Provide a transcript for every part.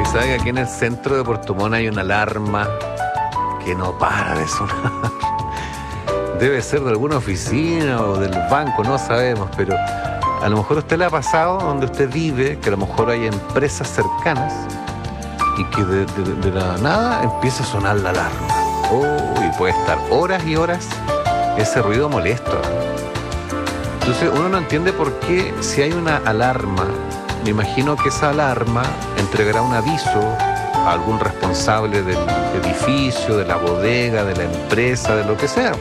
¿Sabe que aquí en el centro de Puerto Montt hay una alarma que no para de sonar? Debe ser de alguna oficina o del banco, no sabemos, pero a lo mejor a usted le ha pasado donde usted vive, que a lo mejor hay empresas cercanas y que de la nada empieza a sonar la alarma. Oh, y puede estar horas y horas ese ruido molesto. Entonces uno no entiende por qué, si hay una alarma, me imagino que esa alarma entregará un aviso a algún responsable del edificio, de la bodega, de la empresa, de lo que sea.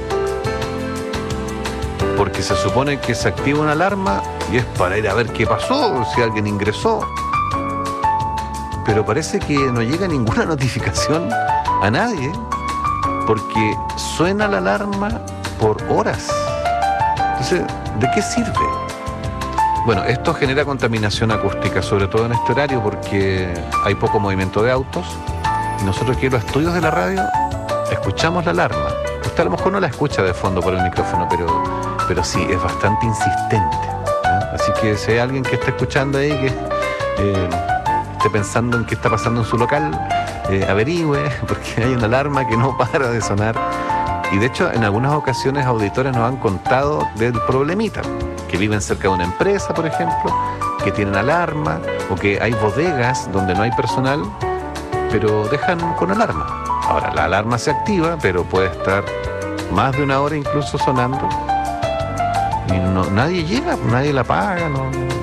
Porque se supone que se activa una alarma y es para ir a ver qué pasó, si alguien ingresó. Pero parece que no llega ninguna notificación a nadie, porque suena la alarma por horas. Entonces, ¿de qué sirve? Bueno, esto genera contaminación acústica, sobre todo en este horario, porque hay poco movimiento de autos. Y nosotros aquí en los estudios de la radio escuchamos la alarma. Usted a lo mejor no la escucha de fondo por el micrófono, pero sí, es bastante insistente, ¿eh? Así que si hay alguien que está escuchando ahí, que esté pensando en qué está pasando en su local, averigüe, porque hay una alarma que no para de sonar. Y de hecho, en algunas ocasiones auditores nos han contado del problemita, que viven cerca de una empresa, por ejemplo, que tienen alarma, o que hay bodegas donde no hay personal, pero dejan con alarma. Ahora, la alarma se activa, pero puede estar más de una hora incluso sonando, y nadie llega, nadie la apaga, no